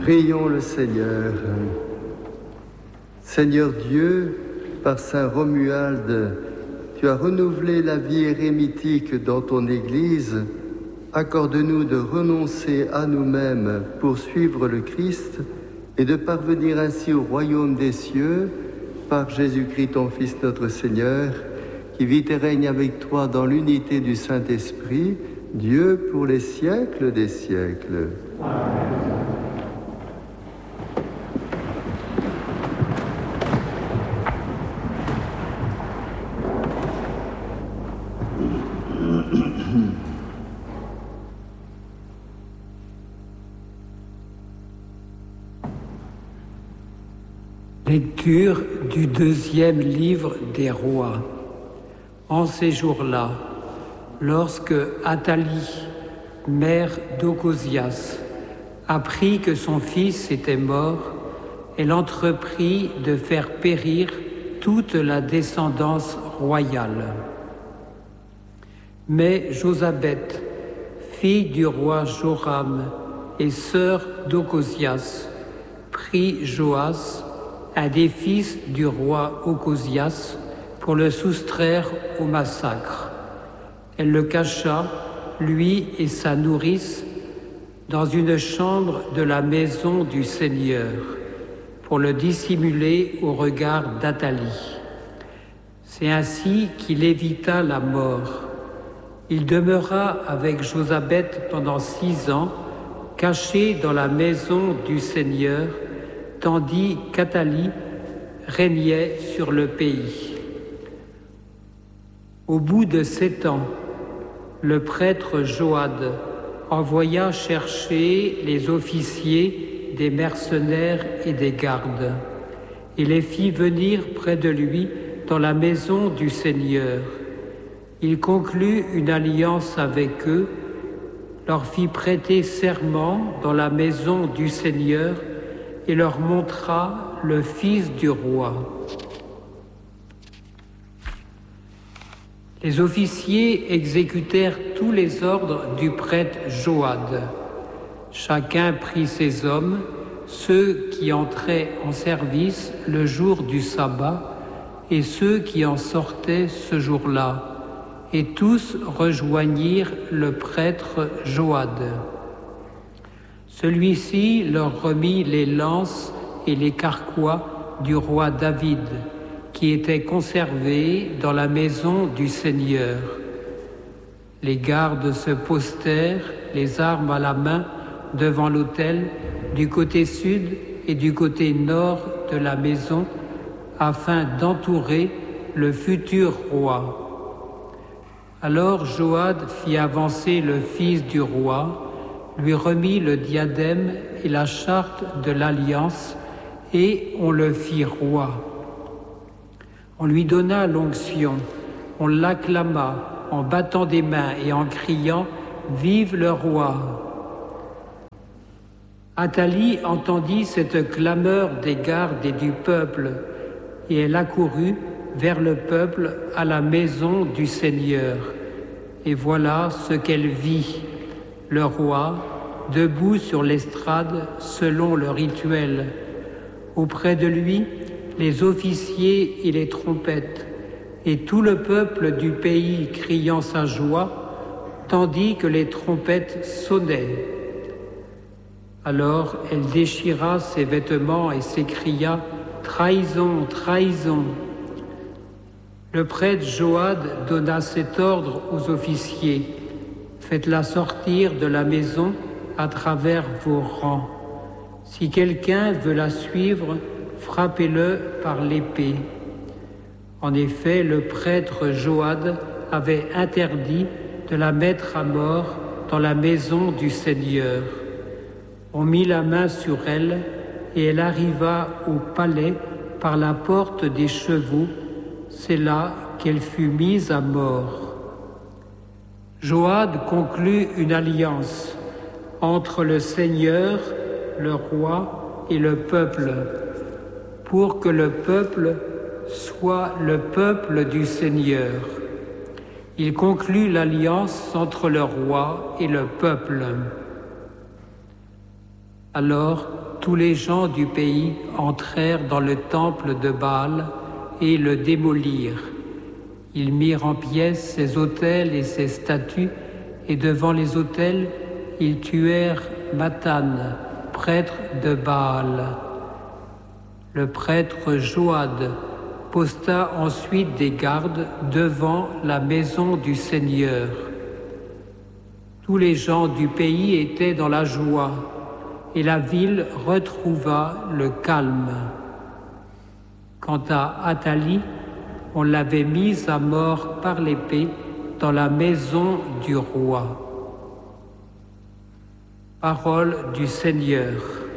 Prions le Seigneur. Seigneur Dieu, par Saint Romuald, tu as renouvelé la vie érémitique dans ton Église. Accorde-nous de renoncer à nous-mêmes pour suivre le Christ et de parvenir ainsi au royaume des cieux par Jésus-Christ, ton Fils, notre Seigneur, qui vit et règne avec toi dans l'unité du Saint-Esprit, Dieu pour les siècles des siècles. Amen. Lecture du deuxième livre des rois. En ces jours-là, lorsque Athalie, mère d'Ocosias, apprit que son fils était mort, elle entreprit de faire périr toute la descendance royale. Mais Josabeth, fille du roi Joram et sœur d'Ocosias, prit Joas, un des fils du roi Ocosias, pour le soustraire au massacre. Elle le cacha, lui et sa nourrice, dans une chambre de la maison du Seigneur, pour le dissimuler au regard d'Athalie. C'est ainsi qu'il évita la mort. Il demeura avec Josabeth pendant 6 ans, caché dans la maison du Seigneur, tandis qu'Athalie régnait sur le pays. Au bout de 7 ans, le prêtre Joad envoya chercher les officiers des mercenaires et des gardes et les fit venir près de lui dans la maison du Seigneur. Il conclut une alliance avec eux, leur fit prêter serment dans la maison du Seigneur et leur montra le fils du roi. Les officiers exécutèrent tous les ordres du prêtre Joad. Chacun prit ses hommes, ceux qui entraient en service le jour du sabbat et ceux qui en sortaient ce jour-là, et tous rejoignirent le prêtre Joad. Celui-ci leur remit les lances et les carquois du roi David, qui étaient conservés dans la maison du Seigneur. Les gardes se postèrent, les armes à la main, devant l'autel, du côté sud et du côté nord de la maison, afin d'entourer le futur roi. Alors Joad fit avancer le fils du roi, lui remit le diadème et la charte de l'alliance, et on le fit roi. On lui donna l'onction, on l'acclama en battant des mains et en criant « Vive le roi !» Athalie entendit cette clameur des gardes et du peuple, et elle accourut vers le peuple à la maison du Seigneur. Et voilà ce qu'elle vit. Le roi, debout sur l'estrade selon le rituel. Auprès de lui, les officiers et les trompettes, et tout le peuple du pays criant sa joie, tandis que les trompettes sonnaient. Alors elle déchira ses vêtements et s'écria « Trahison, trahison !» Le prêtre Joad donna cet ordre aux officiers. Faites-la sortir de la maison à travers vos rangs. Si quelqu'un veut la suivre, frappez-le par l'épée. En effet, le prêtre Joad avait interdit de la mettre à mort dans la maison du Seigneur. On mit la main sur elle et elle arriva au palais par la porte des chevaux. C'est là qu'elle fut mise à mort. Joad conclut une alliance entre le Seigneur, le roi et le peuple, pour que le peuple soit le peuple du Seigneur. Il conclut l'alliance entre le roi et le peuple. Alors, tous les gens du pays entrèrent dans le temple de Baal et le démolirent. Ils mirent en pièces ses autels et ses statues, et devant les autels, ils tuèrent Mathan, prêtre de Baal. Le prêtre Joad posta ensuite des gardes devant la maison du Seigneur. Tous les gens du pays étaient dans la joie, et la ville retrouva le calme. Quant à Athalie, on l'avait mise à mort par l'épée dans la maison du roi. Parole du Seigneur.